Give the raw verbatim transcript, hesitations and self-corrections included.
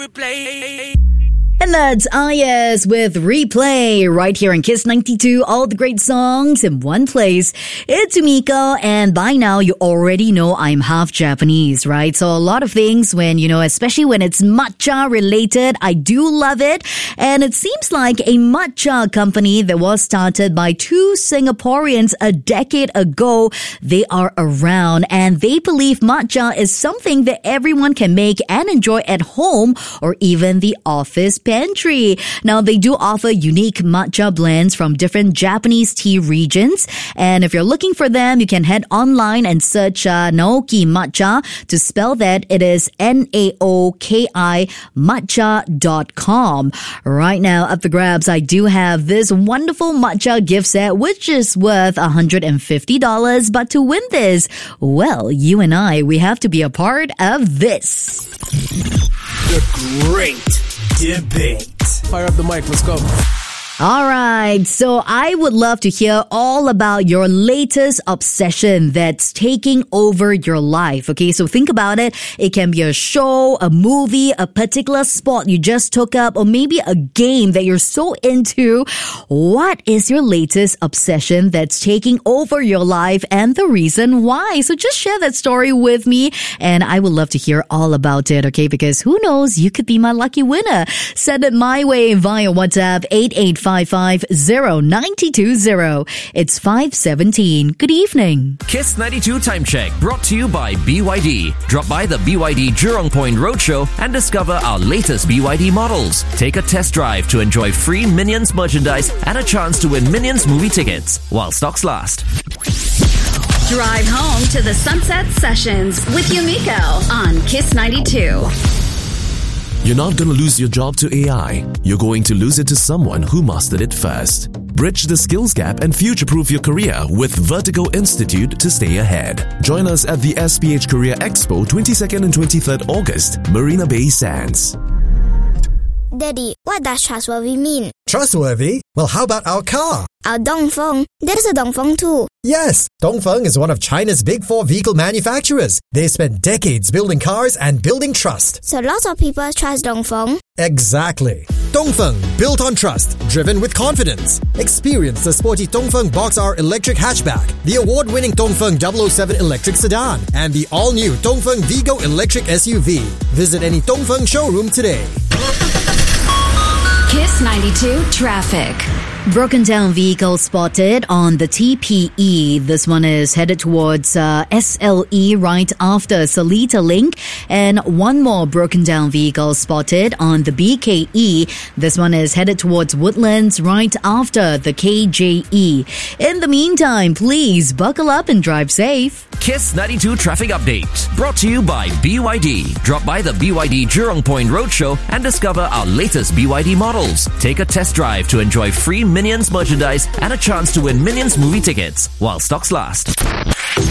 replay. And that's Ayaz with Replay right here in Kiss ninety-two. All the great songs in one place. It's Umiko, and by now you already know I'm half Japanese, right? So a lot of things when, you know, especially when it's matcha related, I do love it. And it seems like a matcha company that was started by two Singaporeans a decade ago, they are around and they believe matcha is something that everyone can make and enjoy at home or even the office pantry. Now, they do offer unique matcha blends from different Japanese tea regions. And if you're looking for them, you can head online and search uh, Naoki Matcha. To spell that, it is N A O K I matcha dot com. Right now, up for grabs, I do have this wonderful matcha gift set, which is worth one hundred fifty dollars. But to win this, well, you and I, we have to be a part of this. The Great Debate. Fire up the mic, let's go. All right, so I would love to hear all about your latest obsession that's taking over your life. Okay, so think about it. It can be a show, a movie, a particular sport you just took up, or maybe a game that you're so into. What is your latest obsession that's taking over your life and the reason why? So just share that story with me and I would love to hear all about it, okay? Because who knows, you could be my lucky winner. Send it my way via WhatsApp eight eight five five zero nine two zero. It's five seventeen. Good evening. Kiss ninety-two Time Check brought to you by B Y D. Drop by the B Y D Jurong Point Roadshow and discover our latest B Y D models. Take a test drive to enjoy free Minions merchandise and a chance to win Minions movie tickets while stocks last. Drive home to the Sunset Sessions with Yumiko on Kiss ninety-two. You're not going to lose your job to A I. You're going to lose it to someone who mastered it first. Bridge the skills gap and future-proof your career with Vertigo Institute to stay ahead. Join us at the S P H Career Expo twenty-second and twenty-third August, Marina Bay Sands. Daddy, what does trustworthy mean? Trustworthy? Well, how about our car? Our Dongfeng. There's a Dongfeng too. Yes, Dongfeng is one of China's big four vehicle manufacturers. They spent decades building cars and building trust. So lots of people trust Dongfeng? Exactly. Dongfeng, built on trust, driven with confidence. Experience the sporty Dongfeng Box R electric hatchback, the award-winning Dongfeng double oh seven electric sedan, and the all-new Dongfeng Vigo electric S U V. Visit any Dongfeng showroom today. Kiss ninety-two Traffic. Broken down vehicle spotted on the T P E. This one is headed towards uh, S L E right after Seletar Link. And one more broken down vehicle spotted on the B K E. This one is headed towards Woodlands right after the K J E. In the meantime, please buckle up and drive safe. Kiss ninety-two Traffic Update brought to you by B Y D. Drop by the B Y D Jurong Point Roadshow and discover our latest B Y D models. Take a test drive to enjoy free Minions merchandise and a chance to win Minions movie tickets while stocks last.